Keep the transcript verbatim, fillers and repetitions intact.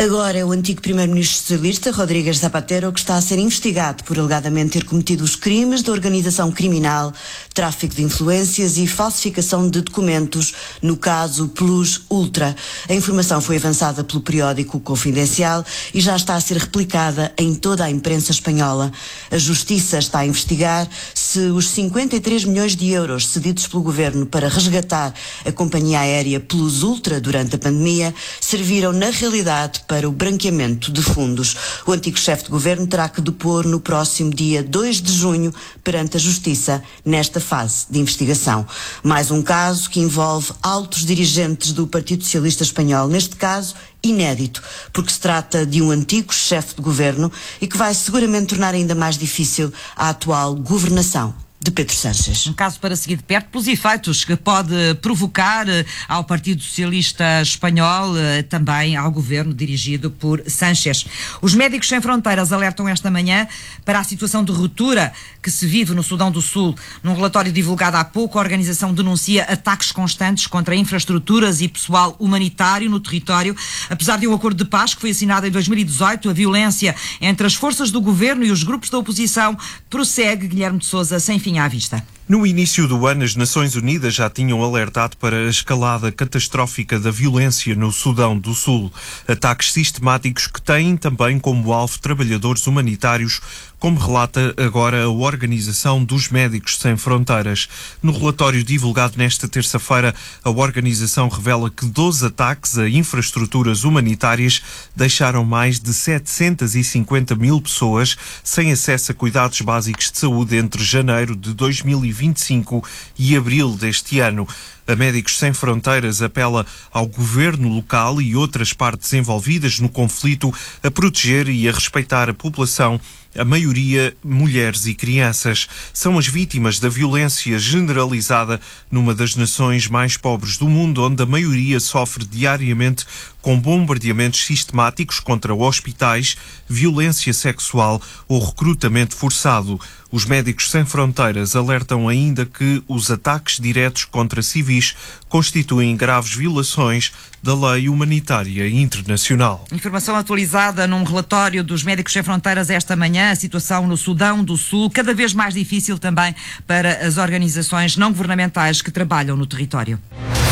Agora é o antigo primeiro-ministro socialista, Rodríguez Zapatero, que está a ser investigado por alegadamente ter cometido os crimes de organização criminal, tráfico de influências e falsificação de documentos no caso Plus Ultra. A informação foi avançada pelo periódico Confidencial e já está a ser replicada em toda a imprensa espanhola. A Justiça está a investigar se os cinquenta e três milhões de euros cedidos pelo governo para resgatar a companhia aérea Plus Ultra durante a pandemia serviram na realidade para o branqueamento de fundos. O antigo chefe de governo terá que depor no próximo dia dois de junho perante a Justiça nesta fase de investigação. Mais um caso que envolve altos dirigentes do Partido Socialista Espanhol, neste caso inédito, porque se trata de um antigo chefe de governo e que vai seguramente tornar ainda mais difícil a atual governação de Pedro Sánchez. Um caso para seguir de perto pelos efeitos que pode provocar ao Partido Socialista Espanhol, também ao governo dirigido por Sánchez. Os Médicos Sem Fronteiras alertam esta manhã para a situação de ruptura que se vive no Sudão do Sul. Num relatório divulgado há pouco, a organização denuncia ataques constantes contra infraestruturas e pessoal humanitário no território. Apesar de um acordo de paz que foi assinado em dois mil e dezoito, a violência entre as forças do governo e os grupos da oposição prossegue. Guilherme de Sousa, sem fim à vista. No início do ano, as Nações Unidas já tinham alertado para a escalada catastrófica da violência no Sudão do Sul. Ataques sistemáticos que têm também como alvo trabalhadores humanitários, como relata agora a Organização dos Médicos Sem Fronteiras. No relatório divulgado nesta terça-feira, a organização revela que doze ataques a infraestruturas humanitárias deixaram mais de setecentas e cinquenta mil pessoas sem acesso a cuidados básicos de saúde entre janeiro de dois mil e vinte e cinco e abril deste ano. A Médicos Sem Fronteiras apela ao governo local e outras partes envolvidas no conflito a proteger e a respeitar a população, a maioria mulheres e crianças. São as vítimas da violência generalizada numa das nações mais pobres do mundo, onde a maioria sofre diariamente com bombardeamentos sistemáticos contra hospitais, violência sexual ou recrutamento forçado. Os Médicos Sem Fronteiras alertam ainda que os ataques diretos contra civis constituem graves violações da lei humanitária internacional. Informação atualizada num relatório dos Médicos Sem Fronteiras esta manhã, a situação no Sudão do Sul, cada vez mais difícil também para as organizações não governamentais que trabalham no território.